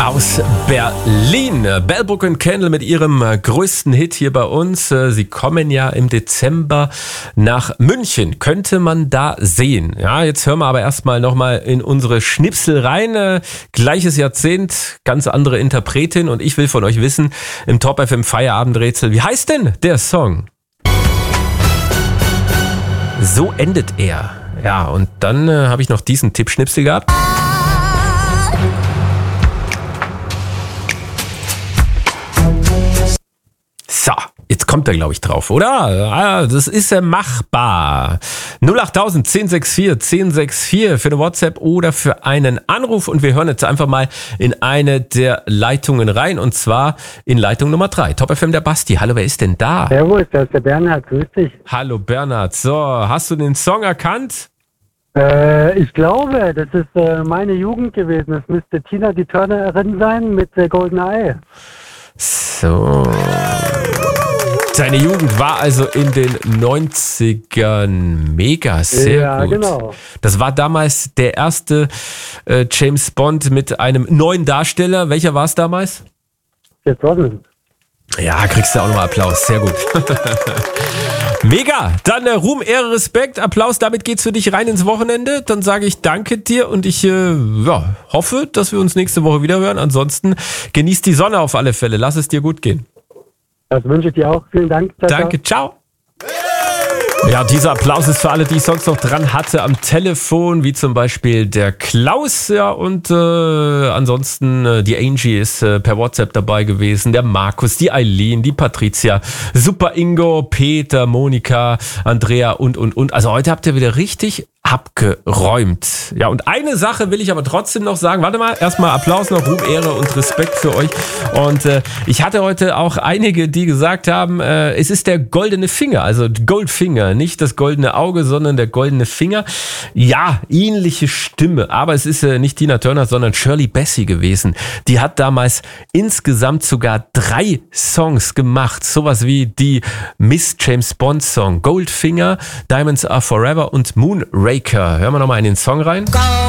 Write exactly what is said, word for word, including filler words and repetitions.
Aus Berlin. Bell Book and Candle mit ihrem größten Hit hier bei uns. Sie kommen ja im Dezember nach München. Könnte man da sehen. Ja, jetzt hören wir aber erstmal nochmal in unsere Schnipsel rein. Gleiches Jahrzehnt, ganz andere Interpretin. Und ich will von euch wissen, im Top F M Feierabendrätsel, wie heißt denn der Song? So endet er. Ja, und dann äh, habe ich noch diesen Tippschnipsel gehabt. So, jetzt kommt er, glaube ich, drauf, oder? Das ist ja machbar. null acht tausend, zehn sechs vier, zehn sechs vier für eine WhatsApp oder für einen Anruf. Und wir hören jetzt einfach mal in eine der Leitungen rein. Und zwar in Leitung Nummer drei. Top F M, der Basti. Hallo, wer ist denn da? Servus, das ist der Bernhard. Grüß dich. Hallo, Bernhard. So, hast du den Song erkannt? Äh, ich glaube, das ist äh, meine Jugend gewesen. Das müsste Tina die Turnerin sein mit der Golden Eye. So. Seine Jugend war also in den neunzigern mega, sehr ja, gut. Genau. Das war damals der erste äh, James Bond mit einem neuen Darsteller. Welcher war es damals? Jetzt Brosnan. Ja, kriegst du auch nochmal Applaus, sehr gut. Mega, dann äh, Ruhm, Ehre, Respekt, Applaus, damit geht's für dich rein ins Wochenende. Dann sage ich danke dir und ich äh, ja, hoffe, dass wir uns nächste Woche wieder hören. Ansonsten genieß die Sonne auf alle Fälle, lass es dir gut gehen. Das wünsche ich dir auch. Vielen Dank. Ciao, danke, ciao. Ja, dieser Applaus ist für alle, die ich sonst noch dran hatte am Telefon, wie zum Beispiel der Klaus, ja, und äh, ansonsten äh, die Angie ist äh, per WhatsApp dabei gewesen, der Markus, die Eileen, die Patricia, Super Ingo, Peter, Monika, Andrea und, und, und. Also heute habt ihr wieder richtig abgeräumt. Ja, und eine Sache will ich aber trotzdem noch sagen. Warte mal, erstmal Applaus noch, Ruhm, Ehre und Respekt für euch. Und äh, ich hatte heute auch einige, die gesagt haben, äh, es ist der goldene Finger, also Goldfinger, nicht das goldene Auge, sondern der goldene Finger. Ja, ähnliche Stimme, aber es ist äh, nicht Tina Turner, sondern Shirley Bassey gewesen. Die hat damals insgesamt sogar drei Songs gemacht, sowas wie die Miss James Bond Song, Goldfinger, Diamonds Are Forever und Moonraker. Hören wir nochmal in den Song rein.